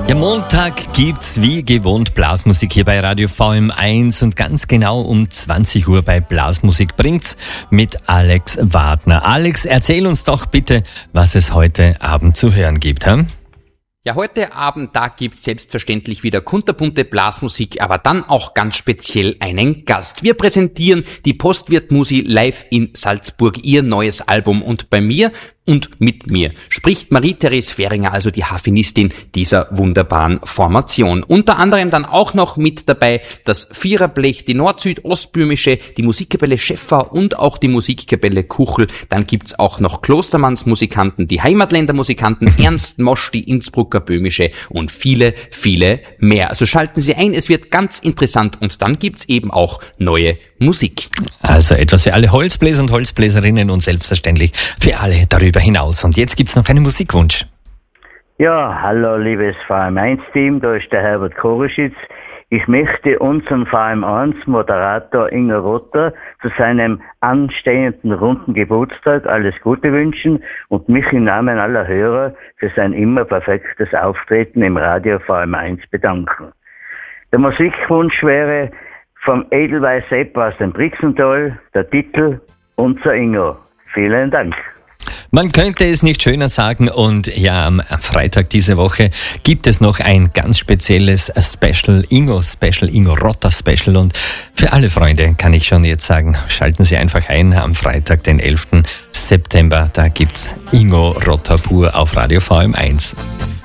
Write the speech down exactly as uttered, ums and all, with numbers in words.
Ja, Montag gibt's wie gewohnt Blasmusik hier bei Radio V M eins und ganz genau um zwanzig Uhr bei Blasmusik bringt's mit Alex Wagner. Alex, erzähl uns doch bitte, was es heute Abend zu hören gibt, hm? Ja, heute Abend, da gibt's selbstverständlich wieder kunterbunte Blasmusik, aber dann auch ganz speziell einen Gast. Wir präsentieren die Postwirt Musi live in Salzburg, ihr neues Album, und bei mir und mit mir spricht Marie-Therese Fehringer, also die Harfenistin dieser wunderbaren Formation. Unter anderem dann auch noch mit dabei das Viererblech, die Nord-Süd-Ostböhmische, die Musikkapelle Schäffer und auch die Musikkapelle Kuchel. Dann gibt's auch noch Klostermanns Musikanten, die Heimatländer Musikanten, Ernst Mosch, die Innsbrucker Böhmische und viele, viele mehr. Also schalten Sie ein, es wird ganz interessant, und dann gibt's eben auch neue Musik. Also etwas für alle Holzbläser und Holzbläserinnen und selbstverständlich für alle darüber hinaus. Und jetzt gibt's noch einen Musikwunsch. Ja, hallo liebes V M eins Team, da ist der Herbert Koreschitz. Ich möchte unseren V M eins Moderator Ingo Rotter zu seinem anstehenden runden Geburtstag alles Gute wünschen und mich im Namen aller Hörer für sein immer perfektes Auftreten im Radio V M eins bedanken. Der Musikwunsch wäre vom Edelweiß Sepp aus dem Brixental, der Titel Unser Ingo. Vielen Dank. Man könnte es nicht schöner sagen, und ja, am Freitag diese Woche gibt es noch ein ganz spezielles Special, Ingo Special, Ingo Rotter Special, und für alle Freunde kann ich schon jetzt sagen, schalten Sie einfach ein am Freitag, den elften September, da gibt's Ingo Rotter pur auf Radio V M eins.